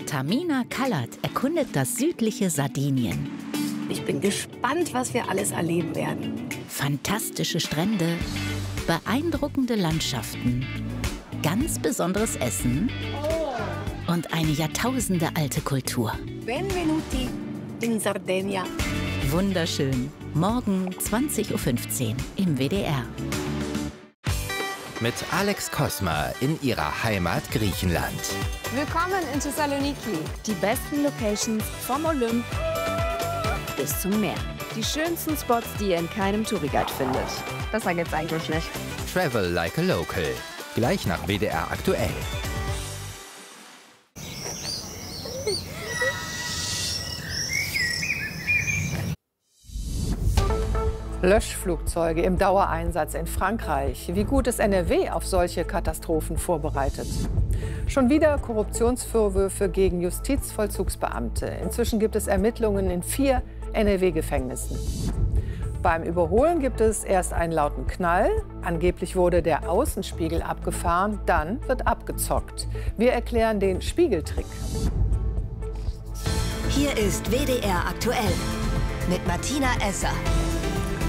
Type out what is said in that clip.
Tamina Kallert erkundet das südliche Sardinien. Ich bin gespannt, was wir alles erleben werden. Fantastische Strände, beeindruckende Landschaften, ganz besonderes Essen und eine jahrtausendealte Kultur. Benvenuti in Sardegna. Wunderschön. Morgen 20:15 Uhr im WDR. Mit Alex Kosma in ihrer Heimat Griechenland. Willkommen in Thessaloniki. Die besten Locations vom Olymp bis zum Meer. Die schönsten Spots, die ihr in keinem Touriguide findet. Besser geht's eigentlich nicht. Travel like a local. Gleich nach WDR aktuell. Löschflugzeuge im Dauereinsatz in Frankreich. Wie gut ist NRW auf solche Katastrophen vorbereitet? Schon wieder Korruptionsvorwürfe gegen Justizvollzugsbeamte. Inzwischen gibt es Ermittlungen in 4 NRW-Gefängnissen. Beim Überholen gibt es erst einen lauten Knall. Angeblich wurde der Außenspiegel abgefahren, dann wird abgezockt. Wir erklären den Spiegeltrick. Hier ist WDR aktuell mit Martina Esser.